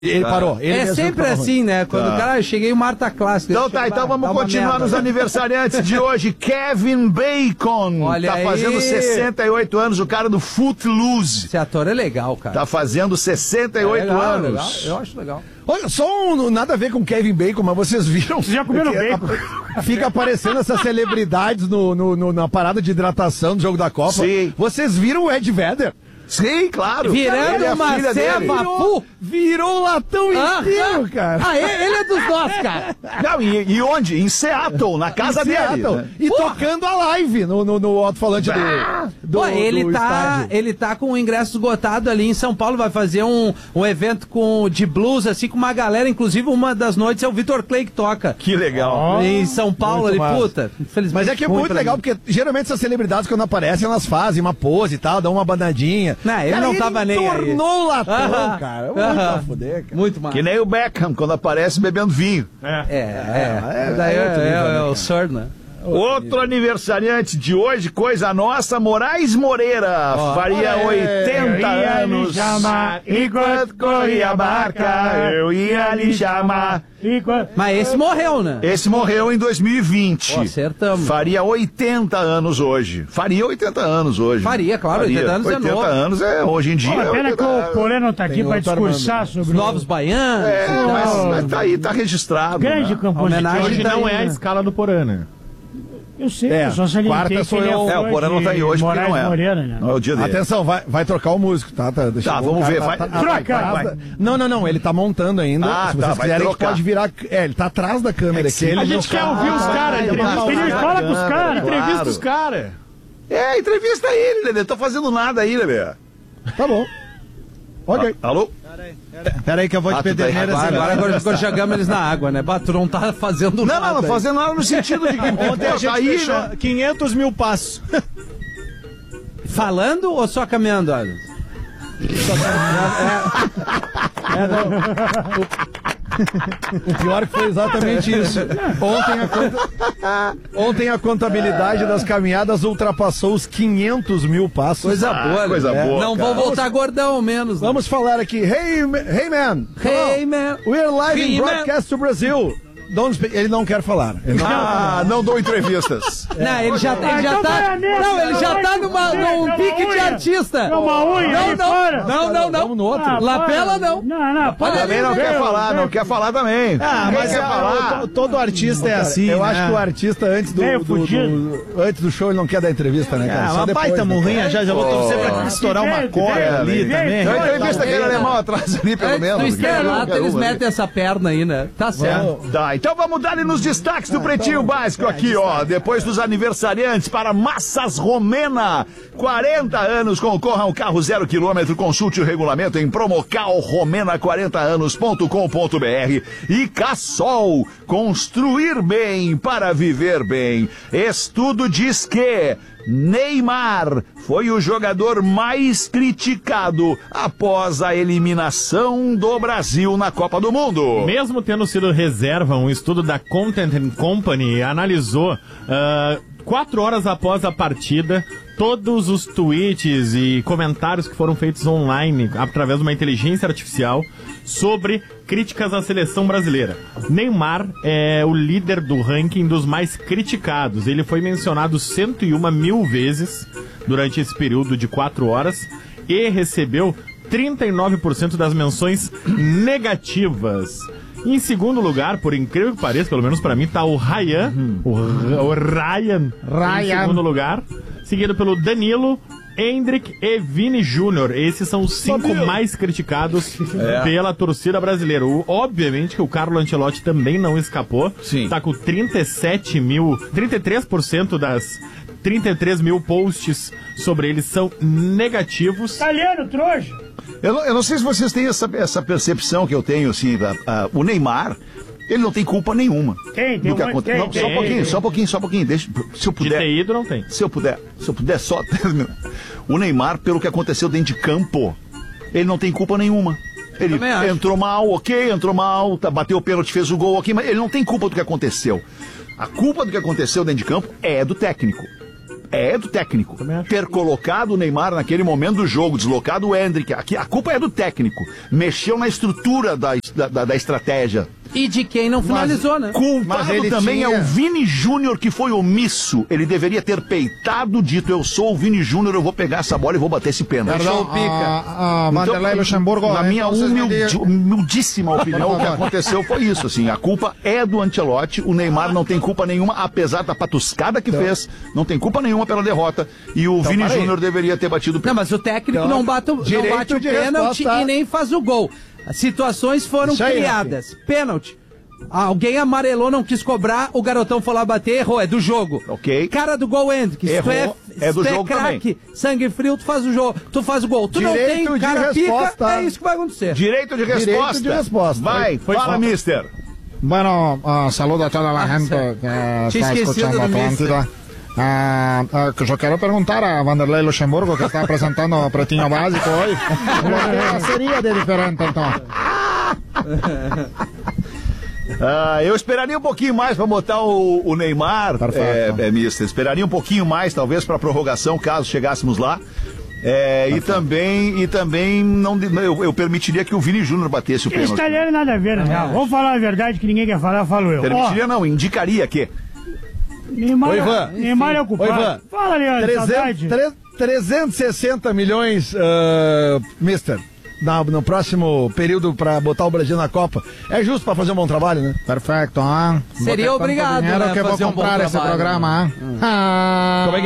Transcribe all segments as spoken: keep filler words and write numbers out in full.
Ele parou. Ele é sempre assim, ruim. né? Quando tá. o cara, eu cheguei, o mar tá clássico. Então tá, então vamos continuar nos aniversariantes de hoje. Kevin Bacon. Olha tá aí. fazendo sessenta e oito anos, o cara do Footloose. Esse ator é legal, cara. Tá fazendo sessenta e oito é legal, anos. Legal, eu acho legal. Olha, só um, nada a ver com Kevin Bacon, mas vocês viram... Vocês já comeram bacon? A, fica aparecendo essas celebridades no, no, no, na parada de hidratação do jogo da Copa. Sim. Vocês viram o Ed Vedder? Sim, claro. Virando é uma ceva, virou, virou o latão ah, inteiro, cara. Ah, ele, ele é dos nossos, cara. Não, e, e onde? Em Seattle, na casa em dele. Seattle. Né? E Porra. tocando a live no, no, no alto-falante ah, do, do, Pô, ele do tá, estádio. ele tá com o ingresso esgotado ali em São Paulo, vai fazer um, um evento com, de blues, assim, com uma galera, inclusive uma das noites é o Vitor Clay que toca. Que legal. Oh, em São Paulo, ali, massa. puta. Mas é que é muito legal, mim. porque geralmente essas celebridades, quando aparecem, elas fazem uma pose e tal, dão uma bandadinha. Não, ele cara, não ele tava nem tornou aí. latão, ah, cara. Ah, muito ah, a fuder, cara. Muito mais. Que nem o Beckham, quando aparece bebendo vinho. É, é, é. é, daí é, é, é, é o Sir, né? Outro aniversariante de hoje, coisa nossa, Moraes Moreira, oh, faria olé, oitenta anos. Chamar, enquanto corria a barca, eu ia lhe chamar. Enquanto... Mas esse morreu, né? Esse morreu em dois mil e vinte. Oh, acertamos. Faria oitenta anos hoje. Faria oitenta anos hoje. Faria, claro, Faria. oitenta anos oitenta é novo. anos é hoje em dia. Pô, pena que o Porã não tá aqui pra discursar sobre os novos baianos. É, mas, mas tá aí, tá registrado. Grande né? compositor. Hoje não é a escala do Porã, né? Eu sei, é, eu só salientei que ele é, é, o Porã não tá aí hoje porque não é. Moreira, né? Não é o dia dele. Atenção, vai, vai trocar o músico, tá? Tá, tá vamos ver. Tá, vai, tá, tá, troca! vai, vai. Não, não, não, ele tá montando ainda. Ah, Se vocês tá, quiserem, a gente pode virar... É, ele tá atrás da câmera aqui. A gente quer ouvir os caras. Ele fala com os caras. Entrevista os caras. É, entrevista ele, Lelê. Não tá fazendo nada aí, Lelê. Tá bom. Ok. Ah, alô? Pera aí que eu vou ah, te pedir. Tá agora, agora, agora, agora jogamos eles na água, né? Bato não tá fazendo não, nada. Não, não, não fazendo nada no sentido de que ontem a gente aí, fechou né? quinhentos mil passos. Falando ou só caminhando, Alisson? É, é, não. O pior que foi exatamente isso. Ontem a, conta... Ontem a contabilidade das caminhadas ultrapassou os quinhentos mil passos. Coisa ah, boa, coisa né? boa. Não cara. vou voltar vamos... gordão menos. Né? Vamos falar aqui. Hey, hey man. Hey man. We're live hey, in broadcast to Brazil. Don't speak. Ele não quer falar. Ele não... Ah, não dou entrevistas. É. Não, ele já, ele já tá. Não, ele já tá numa, num pique de artista. Uma unha, não, não, não, não, não. Vamos no outro. Ah, Lapela não. Não, não, pode. Também não quer falar, não quer falar também. Ah, Quem mas quer falar? Todo artista é assim. Eu acho que o artista antes do, do, do antes do show ele não quer dar entrevista, né, cara? Ah, uma baita morrinha, já já vou torcer pra estourar uma cobra ali também. Tem uma entrevista aquele alemão atrás ali, pelo menos. No estrelato eles metem essa perna aí, né? Tá certo. Tá, então vamos dar nos destaques do Pretinho Básico aqui, ó. Depois dos aniversariantes para Massas Romena, quarenta anos, concorra ao carro zero quilômetro, consulte o regulamento em promocal romena quarenta anos ponto com ponto br. E Cassol, construir bem para viver bem. Estudo diz que Neymar foi o jogador mais criticado após a eliminação do Brasil na Copa do Mundo. Mesmo tendo sido reserva, um estudo da Content and Company analisou uh, quatro horas após a partida todos os tweets e comentários que foram feitos online através de uma inteligência artificial sobre críticas à seleção brasileira. Neymar é o líder do ranking dos mais criticados. Ele foi mencionado cento e uma mil vezes durante esse período de quatro horas e recebeu trinta e nove por cento das menções negativas. Em segundo lugar, por incrível que pareça, pelo menos pra mim, tá o Ryan, uhum. o, o Ryan, Ryan, em segundo lugar, seguido pelo Danilo, Hendrick e Vini Júnior. Esses são os cinco Sabia. mais criticados é. pela torcida brasileira. O, obviamente que o Carlo Ancelotti também não escapou. Sim. Tá com trinta e sete mil, trinta e três por cento das trinta e três mil posts sobre ele são negativos. Italiano, trouxa! Eu não, eu não sei se vocês têm essa, essa percepção que eu tenho, assim, a, a, o Neymar, ele não tem culpa nenhuma. Tem, tem, uma, aconte... tem, não, tem Só um pouquinho, tem. só um pouquinho, só um pouquinho, deixa, se eu puder. De ter ido, não tem. Se eu puder, se eu puder só terminar. O Neymar, pelo que aconteceu dentro de campo, ele não tem culpa nenhuma. Ele entrou mal, ok, entrou mal, tá, bateu o pênalti, fez o gol, ok, mas ele não tem culpa do que aconteceu. A culpa do que aconteceu dentro de campo é do técnico. é do técnico. Ter colocado o Neymar naquele momento do jogo, deslocado o Endrick, aqui, a culpa é do técnico. Mexeu na estrutura da, da, da estratégia. E de quem não finalizou, mas, né? Culpado mas ele também tinha... é o Vini Júnior, que foi omisso. Ele deveria ter peitado, dito, eu sou o Vini Júnior, eu vou pegar essa bola e vou bater esse pênalti. Perdão, pica. a, a Vanderlei Luxemburgo... Na minha então, humildi, humildíssima opinião, o que aconteceu foi isso, assim, a culpa é do Ancelotti, o Neymar não tem culpa nenhuma, apesar da patuscada que então, fez, não tem culpa nenhuma pela derrota, e o então, Vini Júnior deveria ter batido o pênalti. Não, mas o técnico então, não bate, não bate o pênalti e nem faz o gol. As situações foram aí, criadas. Aqui. Pênalti. Alguém amarelou, não quis cobrar, o garotão foi lá bater, errou, é do jogo. Ok. Cara do gol end, que errou, tu é, é do tu jogo é craque, também. Sangue frio, tu faz o jogo, tu faz o gol. Tu Direito não tem cara pica, é isso que vai acontecer. Direito de resposta. Direito de resposta. Vai, foi, fala, foi mister. Bueno, uh, saludo a toda a ah, gente que está escuchando Atlântida. Uh, uh, yo quiero preguntar a Vanderlei Luxemburgo, que está apresentando o Pretinho Básico hoy, lo que sería de diferente, então. Uh, eu esperaria um pouquinho mais para botar o, o Neymar, é, é, mister. Esperaria um pouquinho mais, talvez, para a prorrogação, caso chegássemos lá. É, e, também, e também não, eu, eu permitiria que o Vini Júnior batesse o pênalti. Italiano nada a ver, né? Ah, vamos falar a verdade que ninguém quer falar, falo eu. Permitiria, oh, não, indicaria que. Neymar, Oi, Ivan. Neymar é o culpado. Oi, Ivan. Fala, Leandro, trezentos e sessenta milhões, uh, mister. Na, no próximo período para botar o Brasil na Copa. É justo para fazer um bom trabalho, né? Perfeito, ah. Seria obrigado, dinheiro né, que vou comprar um esse trabalho, programa, né? Hum. Ah. Como é que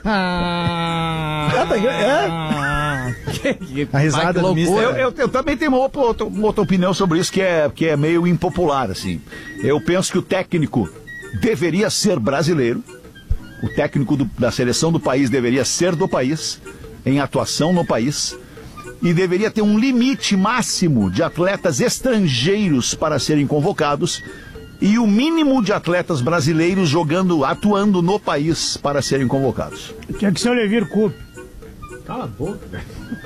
é? é? A risada do mister. Eu, eu, eu também tenho uma outra, uma outra opinião sobre isso que é, que é meio impopular, assim. Eu penso que o técnico deveria ser brasileiro. O técnico do, da seleção do país deveria ser do país, em atuação no país. E deveria ter um limite máximo de atletas estrangeiros para serem convocados e o mínimo de atletas brasileiros jogando, atuando no país para serem convocados. Tinha que ser o Levir Coupe. Cala a boca, velho.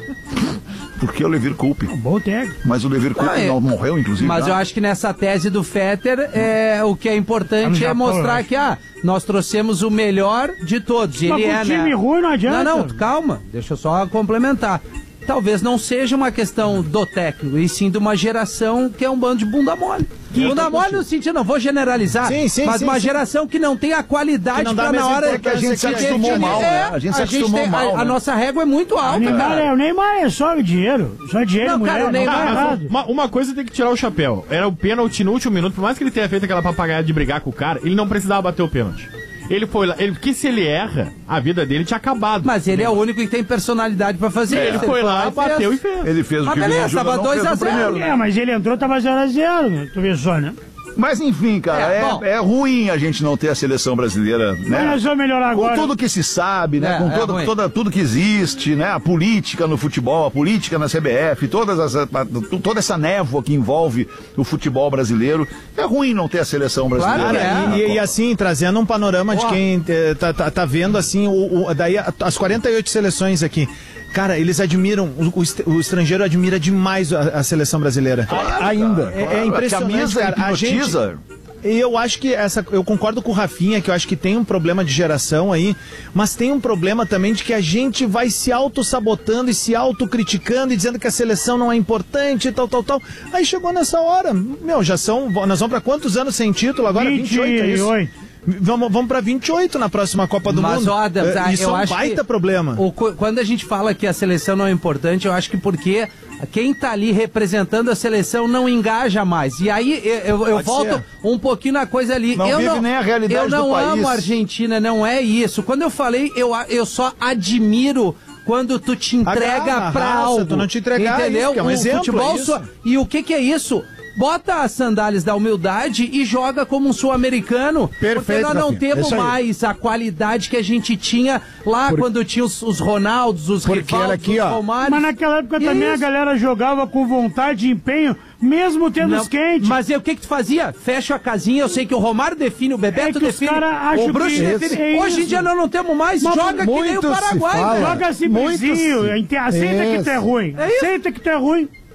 Por que o Levir Coupe? Um bom técnico. Mas o Levir Coupe não, é... não morreu, inclusive. Mas tá? eu acho que nessa tese do Fetter, é, o que é importante é mostrar que ah, nós trouxemos o melhor de todos. Mas ele com é, time né? ruim não adianta. Não, não, calma. Deixa eu só complementar. Talvez não seja uma questão do técnico, e sim de uma geração que é um bando de bunda mole. Que bunda mole no sentido, não vou generalizar, sim, sim, mas sim, uma sim. geração que não tem a qualidade para na hora que a gente se acostumou mal, né? A gente se acostumou tem, mal. A, a nossa régua é muito alta. O Neymar, é, o Neymar é só dinheiro. Só dinheiro, não, mulher. Cara, o Neymar, não tá uma, uma coisa tem que tirar o chapéu. Era o pênalti no último minuto, por mais que ele tenha feito aquela papagaia de brigar com o cara, ele não precisava bater o pênalti. Ele foi lá, ele, porque se ele erra, a vida dele tinha acabado. Mas ele é o único que tem personalidade pra fazer é. isso. Ele foi lá, bateu e fez. Ele fez o mas que beleza, o Vini tava dois a zero. É, mas ele entrou, tava zero a zero, tu vê só, né? Mas enfim, cara, É, é, bom. é ruim a gente não ter a seleção brasileira, né? Mas nós vamos melhorar agora. Com tudo que se sabe, né? É, Com é toda, ruim. toda, tudo que existe, né? A política no futebol, a política na C B F, todas as, a, toda essa névoa que envolve o futebol brasileiro. É ruim não ter a seleção brasileira. Claro que E, e, e assim, trazendo um panorama de quem eh, tá, tá, tá vendo assim, o, o- daí a- as quarenta e oito seleções aqui. Cara, eles admiram, o, o est- o estrangeiro admira demais a, a seleção brasileira. Ainda. É, é Claro, impressionante, a camisa cara. A gente, hipnotiza. e eu acho que essa, eu concordo com o Rafinha, que eu acho que tem um problema de geração aí, mas tem um problema também de que a gente vai se auto-sabotando e se auto-criticando e dizendo que a seleção não é importante e tal, tal, tal. Aí chegou nessa hora, meu, já são, nós vamos pra quantos anos sem título agora? vinte e oito, é isso? Vamos, vamos pra vinte e oito na próxima Copa do Mas, Mundo. ó, Adams, É, Isso eu é um acho baita que problema. o co- quando a gente fala que a seleção não é importante, eu acho que porque quem tá ali representando a seleção não engaja mais. E aí eu, eu, eu Pode volto ser. um pouquinho na coisa ali. Não eu vive não, nem a realidade eu não do país. amo a Argentina, não é isso. Quando eu falei, eu, a- eu só admiro quando tu te entrega garra, a pra raça, algo. tu não te entregar, entendeu? isso, que é um O exemplo, futebol é isso. só- E o que que é isso? Bota as sandálias da humildade e joga como um sul-americano. Porque Perfeito, nós não Rafinha. temos Isso aí. mais a qualidade que a gente tinha lá Por- quando tinha os, os Ronaldos, os Porque Rivaldos, era aqui, os ó. Romários. Mas naquela época Que também a isso? galera jogava com vontade e empenho, mesmo tendo Não, os quentes. Mas e o que que tu fazia? Fecha a casinha, eu sei que o Romário define, o Bebeto É que os define, cara acham o Bruxo que define. é Hoje em isso. dia nós não temos mais, Mas joga que nem o muito se Paraguai, fala. velho. Joga simplesinho, Muito ente- aceita que tu é Isso. ruim. É isso. Aceita que tu é ruim.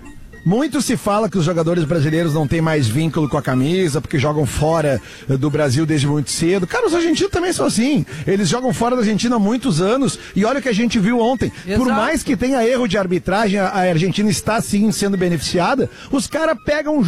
Muito se fala que os jogadores brasileiros não têm mais vínculo com a camisa, porque jogam fora do Brasil desde muito cedo. Cara, os argentinos também são assim. Eles jogam fora da Argentina há muitos anos, e olha o que a gente viu ontem. Exato. Por mais que tenha erro de arbitragem, a Argentina está sim sendo beneficiada, os caras pegam